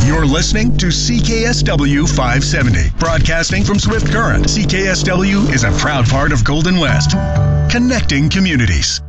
You're listening to CKSW 570, broadcasting from Swift Current. CKSW is a proud part of Golden West, connecting communities.